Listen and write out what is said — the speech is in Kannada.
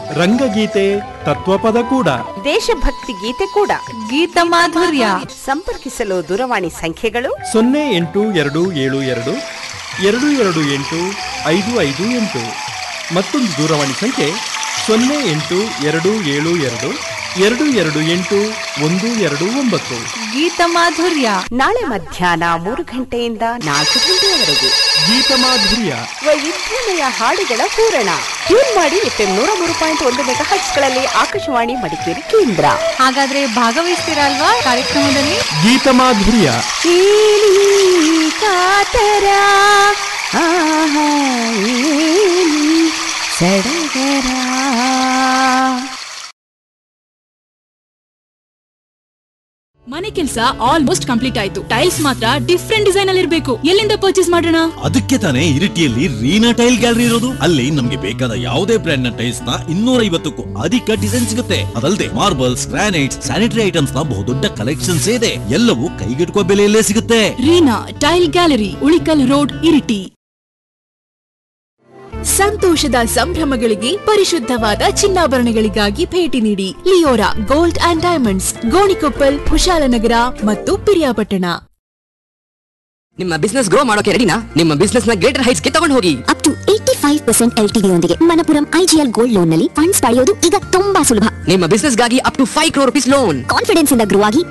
ರಂಗಗೀತೆ, ತತ್ವಪದ ಕೂಡ, ದೇಶಭಕ್ತಿ ಗೀತೆ ಕೂಡ, ಗೀತ ಮಾಧುರ್ಯ. ಸಂಪರ್ಕಿಸಲು ದೂರವಾಣಿ ಸಂಖ್ಯೆಗಳು 082272 228 ಮತ್ತೊಂದು ದೂರವಾಣಿ ಸಂಖ್ಯೆ 082272 228 ಗೀತ ಮಾಧುರ್ಯ. ನಾಳೆ ಮಧ್ಯಾಹ್ನ 3 ಗಂಟೆಯಿಂದ 4 ಗಂಟೆಯವರೆಗೆ ಗೀತ ಮಾಧುರ್ಯ, ವೈವಿಧ್ಯಮಯ ಹಾಡುಗಳ ಪೂರಣ. ಟ್ಯೂನ್ ಮಾಡಿ FM 103.1 ಮೆಗಾಹರ್ಟ್ಸ್ಗಳಲ್ಲಿ ಆಕಾಶವಾಣಿ ಮಡಿಕೇರಿ ಕೇಂದ್ರ. ಹಾಗಾದ್ರೆ ಭಾಗವಹಿಸ್ತೀರಾ ಅಲ್ವಾ ಕಾರ್ಯಕ್ರಮದಲ್ಲಿ? ಗೀತ ಮಾಧುರ್ಯ. ಕಾತರ ಸಡಗರ. ಮನೆ ಕೆಲಸ ಆಲ್ಮೋಸ್ಟ್ ಕಂಪ್ಲೀಟ್ ಆಯ್ತು. ಟೈಲ್ಸ್ ಮಾತ್ರ ಡಿಫ್ರೆಂಟ್ ಡಿಸೈನ್ ಅಲ್ಲಿ ಇರಬೇಕು. ಎಲ್ಲಿಂದ ಪರ್ಚೇಸ್ ಮಾಡೋಣ? ಅದಕ್ಕೆ ತಾನೇ ಇರಿಟಿಯಲ್ಲಿ ರೀನಾ ಟೈಲ್ ಗ್ಯಾಲರಿ ಇರೋದು. ಅಲ್ಲಿ ನಮ್ಗೆ ಬೇಕಾದ ಯಾವುದೇ ಬ್ರ್ಯಾಂಡ್ ನ ಟೈಲ್ಸ್ ನ 250ಕ್ಕೂ ಅಧಿಕ ಡಿಸೈನ್ ಸಿಗುತ್ತೆ. ಅದಲ್ಲದೆ ಮಾರ್ಬಲ್ಸ್, ಗ್ರಾನೈಟ್ಸ್, ಸ್ಯಾನಿಟರಿ ಐಟಮ್ಸ್ ನ ಬಹುದೊಡ್ಡ ಕಲೆಕ್ಷನ್ಸ್ ಇದೆ. ಎಲ್ಲವೂ ಕೈಗೆಟುಕುವ ಬೆಲೆಯಲ್ಲೇ ಸಿಗುತ್ತೆ. Reena tail gallery, Ulikkal road, Iritty. ಸಂತೋಷದ ಸಂಭ್ರಮಗಳಿಗೆ ಪರಿಶುದ್ಧವಾದ ಚಿನ್ನಾಭರಣಗಳಿಗಾಗಿ ಭೇಟಿ ನೀಡಿ Leora gold and diamonds, Gonikoppal, Kushalnagar ಮತ್ತು ಪಿರಿಯಾಪಟ್ಟಣ. ನಿಮ್ಮ ಬಿಸ್ನೆಸ್ ಗ್ರೋ ಮಾಡೋಕೆ ರೆಡಿನಾ? ನಿಮ್ಮ ಬಿಸ್ನೆಸ್ ನ ಗ್ರೇಟರ್ ಹೈಟ್ಸ್ ಗೆ ತಗೊಂಡು ಹೋಗಿ. ಅಪ್ ಟು 85% LTV ಯೊಂದಿಗೆ ಮಣಪುರಂ IGL ಗೋಲ್ಡ್ ಲೋನ್ ನಲ್ಲಿ ಫಂಡ್ಸ್ ಪಡೆಯೋದು ಈಗ ತುಂಬಾ ಸುಲಭ. ನಿಮ್ಮ ಬಿಸ್ನೆಸ್ ಗಾಗಿ up to 5 crore rupees loan. Confidence ಇಂದ ಗ್ರೋ ಆಗಿ